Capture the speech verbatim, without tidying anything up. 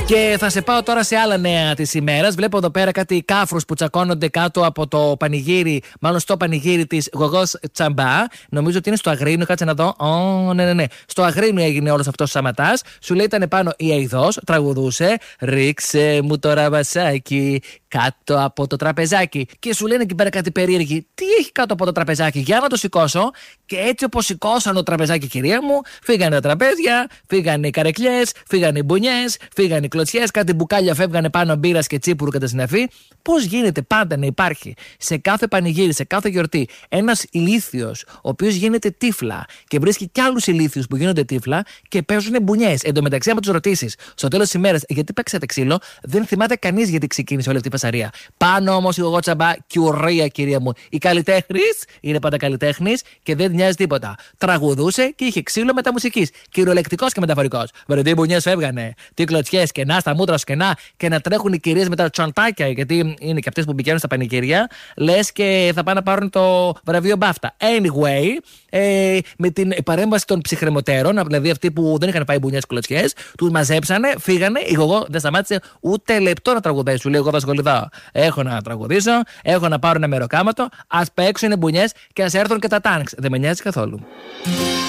Και θα σε πάω τώρα σε άλλα νέα της ημέρας. Βλέπω εδώ πέρα κάτι κάφρους που τσακώνονται κάτω από το πανηγύρι, μάλλον στο πανηγύρι της Γογός Τσαμπά. Νομίζω ότι είναι στο Αγρίνιο, κάτσε να δω. Oh, ναι, ναι, ναι. Στο Αγρίνιο έγινε όλος αυτός ο σαματάς. Σου λέει ήταν πάνω η Αηδός, τραγουδούσε. Ρίξε μου το ραμπασάκι κάτω από το τραπεζάκι. Και σου λένε εκεί πέρα κάτι περίεργη. Τι έχει κάτω από το τραπεζάκι, για να το σηκώσω. Και έτσι όπως σηκώσαν το τραπεζάκι, κυρία μου, φύγανε τα τραπέζια, φύγανε οι καρεκλιές, φύγανε οι μπουνιές, φύγανε οι κλωτσιές, κάτι μπουκάλια φεύγανε πάνω μπύρας και τσίπουρου κατά συναφή. Πώς γίνεται πάντα να υπάρχει σε κάθε πανηγύρι, σε κάθε γιορτή, ένας ηλίθιος, ο οποίος γίνεται τύφλα και βρίσκει κι άλλους ηλίθιους που γίνονται τύφλα και παίζουν μπουνιές. Εν τω μεταξύ, άμα τους ρωτήσεις στο τέλος της ημέρας γιατί παίξατε ξύλο, δεν θυμάται κανείς γιατί ξεκίνησε όλη αυτή η φασαρία. Πάνω όμως η Γογό Τσαμπά, κιουρία, κυρία μου. Η καλλιτέχνης είναι πάντα καλλιτέχνης και δεν νοιάζει τίποτα. Τραγουδούσε και είχε ξύλο μεταμουσικής. Κυριολεκτικός και μεταφορικός. Βρε, μπουνιές φεύγανε. Τι κλωτσιές και να στα μούτρα σου και να, και να τρέχουν οι κυρίες με τα τσαντάκια, γιατί είναι και αυτές που πηγαίνουν στα πανηγύρια, λες και θα πάνε να πάρουν το βραβείο Μπάφτα. Anyway, ε, με την παρέμβαση των ψυχρεμωτέρων, δηλαδή αυτοί που δεν είχαν πάει μπουνιές κλωτσιές, τους μαζέψανε, φύγανε. Η Γογό δεν σταμάτησε ούτε λεπτό να τραγουδάει. Σου λέει: εγώ θα ασχοληθώ. Έχω να τραγουδήσω, έχω να πάρω ένα μεροκάματο, ας παίξουν μπουνιές και ας έρθουν και τα τάγκς. Δεν με νοιάζει καθόλου.